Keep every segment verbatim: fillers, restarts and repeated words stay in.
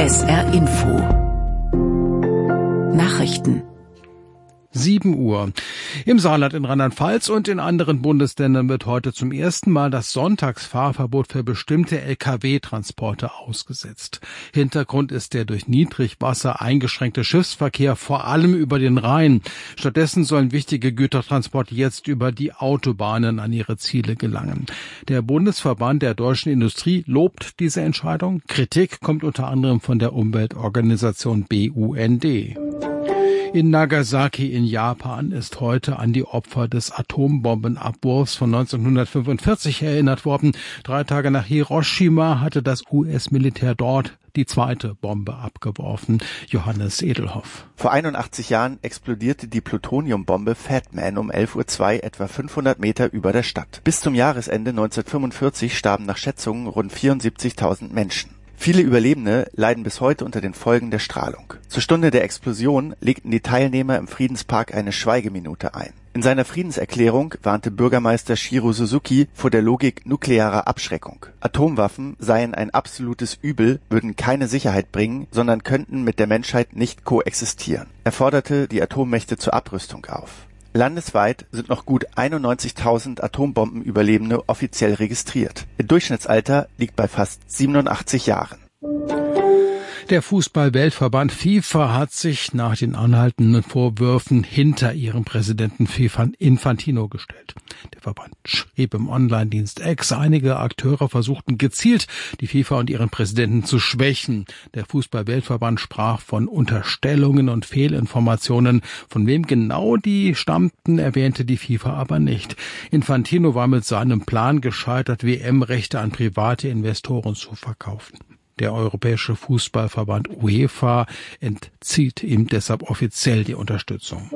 S R Info Nachrichten sieben Uhr. Im Saarland, in Rheinland-Pfalz und in anderen Bundesländern wird heute zum ersten Mal das Sonntagsfahrverbot für bestimmte L K W-Transporte ausgesetzt. Hintergrund ist der durch Niedrigwasser eingeschränkte Schiffsverkehr, vor allem über den Rhein. Stattdessen sollen wichtige Gütertransporte jetzt über die Autobahnen an ihre Ziele gelangen. Der Bundesverband der deutschen Industrie lobt diese Entscheidung. Kritik kommt unter anderem von der Umweltorganisation B U N D. In Nagasaki in Japan ist heute an die Opfer des Atombombenabwurfs von neunzehnhundertfünfundvierzig erinnert worden. Drei Tage nach Hiroshima hatte das U S-Militär dort die zweite Bombe abgeworfen. Johannes Edelhoff. Vor einundachtzig Jahren explodierte die Plutoniumbombe Fat Man um elf Uhr zwei etwa fünfhundert Meter über der Stadt. Bis zum Jahresende neunzehnhundertfünfundvierzig starben nach Schätzungen rund vierundsiebzigtausend Menschen. Viele Überlebende leiden bis heute unter den Folgen der Strahlung. Zur Stunde der Explosion legten die Teilnehmer im Friedenspark eine Schweigeminute ein. In seiner Friedenserklärung warnte Bürgermeister Shiro Suzuki vor der Logik nuklearer Abschreckung. Atomwaffen seien ein absolutes Übel, würden keine Sicherheit bringen, sondern könnten mit der Menschheit nicht koexistieren. Er forderte die Atommächte zur Abrüstung auf. Landesweit sind noch gut einundneunzigtausend Atombombenüberlebende offiziell registriert. Ihr Durchschnittsalter liegt bei fast siebenundachtzig Jahren. Der Fußball-Weltverband FIFA hat sich nach den anhaltenden Vorwürfen hinter ihrem Präsidenten Infantino gestellt. Der Verband schrieb im Online-Dienst X, einige Akteure versuchten gezielt, die FIFA und ihren Präsidenten zu schwächen. Der Fußball-Weltverband sprach von Unterstellungen und Fehlinformationen. Von wem genau die stammten, erwähnte die FIFA aber nicht. Infantino war mit seinem Plan gescheitert, W M-Rechte an private Investoren zu verkaufen. Der Europäische Fußballverband UEFA entzieht ihm deshalb offiziell die Unterstützung.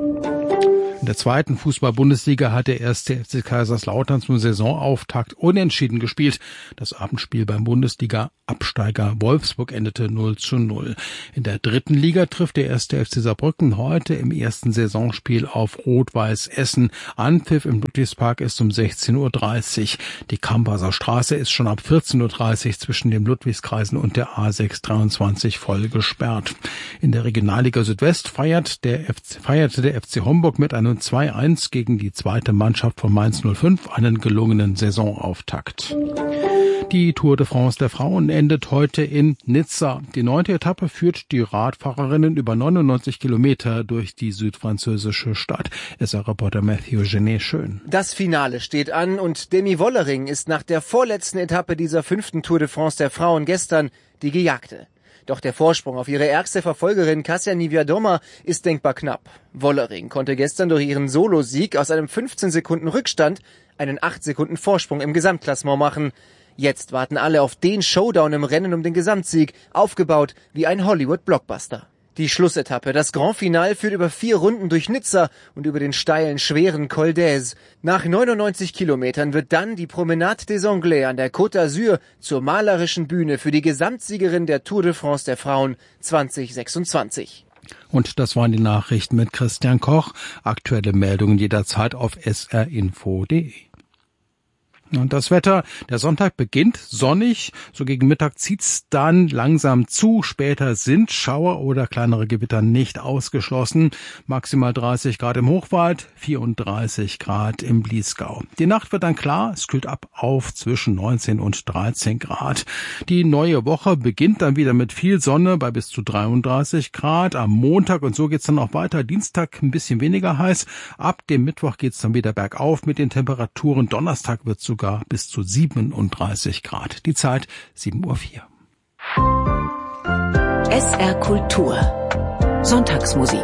In der zweiten Fußball-Bundesliga hat der erste F C Kaiserslautern zum Saisonauftakt unentschieden gespielt. Das Abendspiel beim Bundesliga-Absteiger Wolfsburg endete null zu null. In der dritten Liga trifft der erste F C Saarbrücken heute im ersten Saisonspiel auf Rot-Weiß Essen. Anpfiff im Ludwigspark ist um sechzehn Uhr dreißig. Die Kamperser Straße ist schon ab vierzehn Uhr dreißig zwischen den Ludwigskreisen und der A sechs dreiundzwanzig voll gesperrt. In der Regionalliga Südwest feiert der F C, feierte der F C Homburg mit einem zwei eins gegen die zweite Mannschaft von Mainz null fünf einen gelungenen Saisonauftakt. Die Tour de France der Frauen endet heute in Nizza. Die neunte Etappe führt die Radfahrerinnen über neunundneunzig Kilometer durch die südfranzösische Stadt. S R-Reporter Mathieu Genet schön. Das Finale steht an und Demi Wollering ist nach der vorletzten Etappe dieser fünften Tour de France der Frauen gestern die Gejagte. Doch der Vorsprung auf ihre ärgste Verfolgerin Kasia Niewiadoma ist denkbar knapp. Wollering konnte gestern durch ihren Solosieg aus einem fünfzehn Sekunden Rückstand einen acht Sekunden Vorsprung im Gesamtklassement machen. Jetzt warten alle auf den Showdown im Rennen um den Gesamtsieg, aufgebaut wie ein Hollywood-Blockbuster. Die Schlussetappe, das Grand Finale, führt über vier Runden durch Nizza und über den steilen, schweren Col d'Aise. Nach neunundneunzig Kilometern wird dann die Promenade des Anglais an der Côte d'Azur zur malerischen Bühne für die Gesamtsiegerin der Tour de France der Frauen zwanzig sechsundzwanzig. Und das waren die Nachrichten mit Christian Koch. Aktuelle Meldungen jederzeit auf s r info punkt d e. Und das Wetter, der Sonntag beginnt sonnig, so gegen Mittag zieht's dann langsam zu, später sind Schauer oder kleinere Gewitter nicht ausgeschlossen, maximal dreißig Grad im Hochwald, vierunddreißig Grad im Bliesgau. Die Nacht wird dann klar, es kühlt ab auf zwischen neunzehn und dreizehn Grad. Die neue Woche beginnt dann wieder mit viel Sonne bei bis zu dreiunddreißig Grad am Montag und so geht's dann auch weiter. Dienstag ein bisschen weniger heiß, ab dem Mittwoch geht's dann wieder bergauf mit den Temperaturen, Donnerstag wird sogar bis zu siebenunddreißig Grad. Die Zeit sieben Uhr vier. S R Kultur. Sonntagsmusik.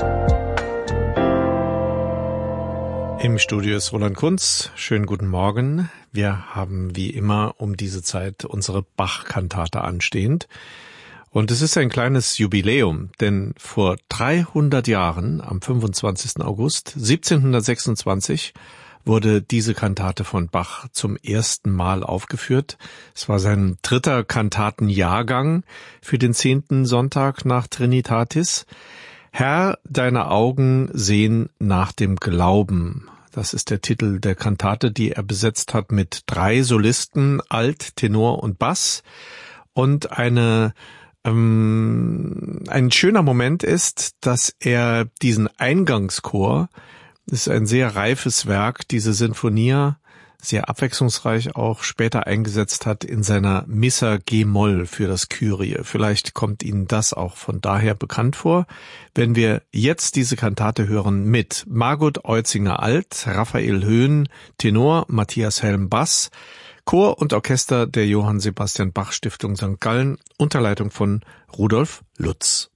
Im Studio ist Roland Kunz. Schönen guten Morgen. Wir haben wie immer um diese Zeit unsere Bach-Kantate anstehend. Und es ist ein kleines Jubiläum, denn vor dreihundert Jahren, am fünfundzwanzigsten August siebzehnhundertsechsundzwanzig, wurde diese Kantate von Bach zum ersten Mal aufgeführt. Es war sein dritter Kantatenjahrgang für den zehnten Sonntag nach Trinitatis. Herr, deine Augen sehen nach dem Glauben. Das ist der Titel der Kantate, die er besetzt hat mit drei Solisten, Alt, Tenor und Bass, und eine Ähm, ein schöner Moment ist, dass er diesen Eingangschor, das ist ein sehr reifes Werk, diese Sinfonia, sehr abwechslungsreich auch später eingesetzt hat in seiner Missa G-Moll für das Kyrie. Vielleicht kommt Ihnen das auch von daher bekannt vor. Wenn wir jetzt diese Kantate hören mit Margot Eutzinger Alt, Raphael Höhn, Tenor, Matthias Helm Bass, Chor und Orchester der Johann Sebastian Bach Stiftung Sankt Gallen unter Leitung von Rudolf Lutz.